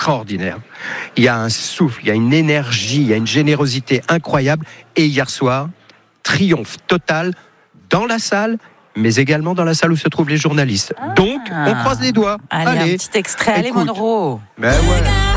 extraordinaire. Il y a un souffle, il y a une énergie, il y a une générosité incroyable. Et hier soir, triomphe total dans la salle, mais également dans la salle où se trouvent les journalistes. Donc, on croise les doigts. Allez, un petit extrait. Allez, écoute. Monroe. Ben ouais.